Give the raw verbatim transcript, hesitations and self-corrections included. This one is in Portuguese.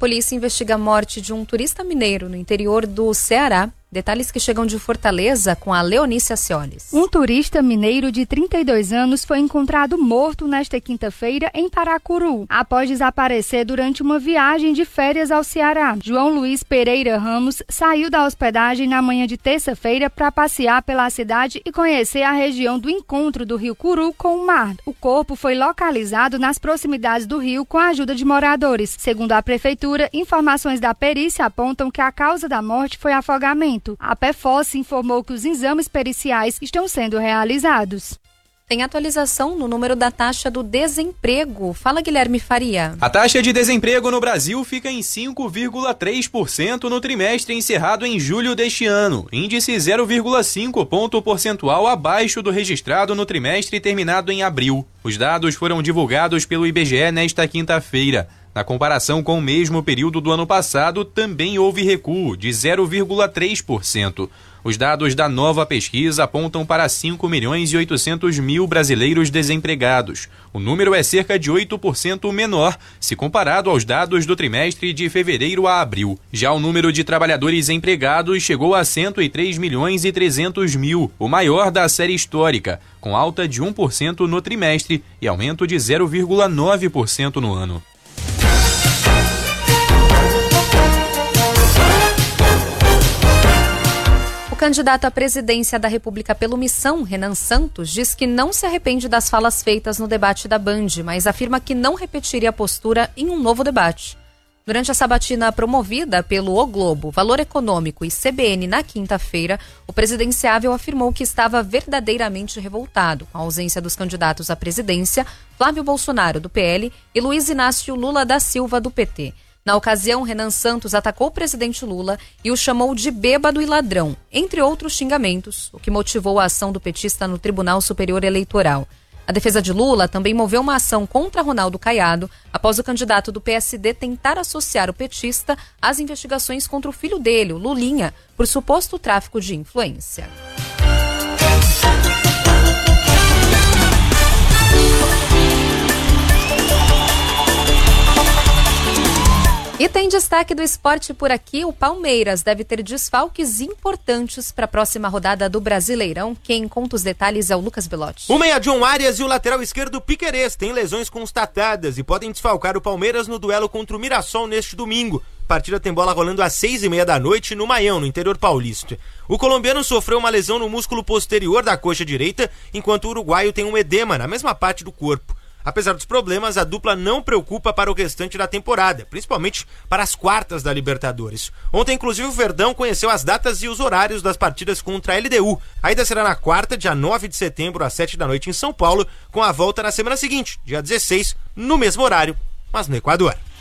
polícia investiga a morte de um turista mineiro no interior do Ceará. Detalhes que chegam de Fortaleza com a Leonícia Ciolis. Um turista mineiro de trinta e dois anos foi encontrado morto nesta quinta-feira em Paracuru, após desaparecer durante uma viagem de férias ao Ceará. João Luiz Pereira Ramos saiu da hospedagem na manhã de terça-feira para passear pela cidade e conhecer a região do encontro do rio Curu com o mar. O corpo foi localizado nas proximidades do rio com a ajuda de moradores. Segundo a prefeitura, informações da perícia apontam que a causa da morte foi afogamento. A Pefosse informou que os exames periciais estão sendo realizados. Tem atualização no número da taxa do desemprego. Fala, Guilherme Faria. A taxa de desemprego no Brasil fica em cinco vírgula três por cento no trimestre encerrado em julho deste ano, índice zero vírgula cinco ponto percentual abaixo do registrado no trimestre terminado em abril. Os dados foram divulgados pelo I B G E nesta quinta-feira. Na comparação com o mesmo período do ano passado, também houve recuo de zero vírgula três por cento. Os dados da nova pesquisa apontam para cinco milhões e oitocentos mil brasileiros desempregados. O número é cerca de oito por cento menor se comparado aos dados do trimestre de fevereiro a abril. Já o número de trabalhadores empregados chegou a cento e três milhões e trezentos mil, o maior da série histórica, com alta de um por cento no trimestre e aumento de zero vírgula nove por cento no ano. O candidato à presidência da República pelo Missão, Renan Santos, diz que não se arrepende das falas feitas no debate da Band, mas afirma que não repetiria a postura em um novo debate. Durante a sabatina promovida pelo O Globo, Valor Econômico e C B N na quinta-feira, o presidenciável afirmou que estava verdadeiramente revoltado com a ausência dos candidatos à presidência, Flávio Bolsonaro, do P L, e Luiz Inácio Lula da Silva, do P T. Na ocasião, Renan Santos atacou o presidente Lula e o chamou de bêbado e ladrão, entre outros xingamentos, o que motivou a ação do petista no Tribunal Superior Eleitoral. A defesa de Lula também moveu uma ação contra Ronaldo Caiado após o candidato do P S D tentar associar o petista às investigações contra o filho dele, o Lulinha, por suposto tráfico de influência. E tem destaque do esporte por aqui. O Palmeiras deve ter desfalques importantes para a próxima rodada do Brasileirão. Quem conta os detalhes é o Lucas Belotti. O meia John Arias e o lateral esquerdo Piquerez têm lesões constatadas e podem desfalcar o Palmeiras no duelo contra o Mirassol neste domingo. A partida tem bola rolando às seis e meia da noite no Maião, no interior paulista. O colombiano sofreu uma lesão no músculo posterior da coxa direita, enquanto o uruguaio tem um edema na mesma parte do corpo. Apesar dos problemas, a dupla não preocupa para o restante da temporada, principalmente para as quartas da Libertadores. Ontem, inclusive, o Verdão conheceu as datas e os horários das partidas contra a L D U. A ida será na quarta, dia nove de setembro, às sete da noite em São Paulo, com a volta na semana seguinte, dia dezesseis, no mesmo horário, mas no Equador.